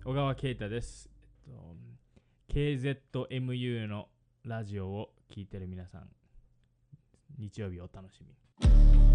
小川啓太です。KZMU のラジオを聞いてる皆さん、日曜日お楽しみに。